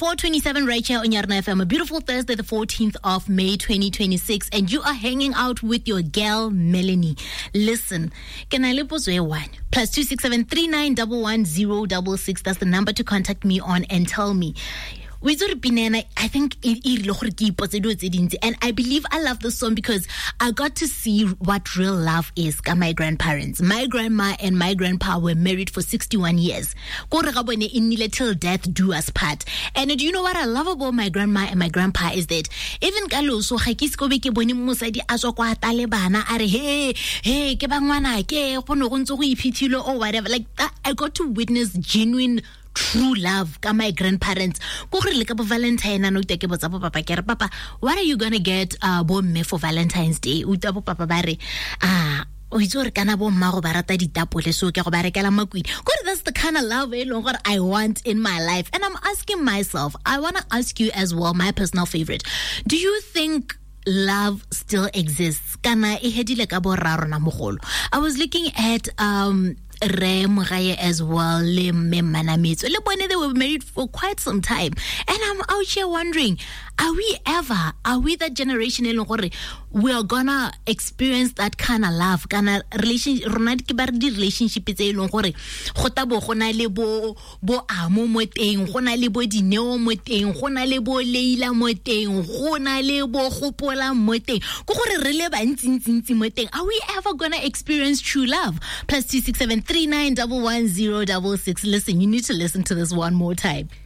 4:27 right here on Yarna FM. A beautiful Thursday, the 14th of May 2026, and you are hanging out with your girl Melanie. Listen, can I +267 39111066? That's the number to contact me on and tell me. I think and I believe I love this song because I got to see what real love is. My grandparents, my grandma and my grandpa were married for 61 years. Till death do us part. And do you know what I love about my grandma and my grandpa is that even so or whatever like that, I got to witness genuine true love. My grandparents Valentine Papa, what are you gonna get for Valentine's Day? Papa bare that's the kind of love I want in my life. And I'm asking myself, I want to ask you as well, my personal favorite, do you think love still exists? I was looking at as well. They were married for quite some time, and I'm out here wondering, are we that generation we are gonna experience that kind of love, kind of relationship is are we ever gonna experience true love? +267 39111066. Listen, you need to listen to this one more time.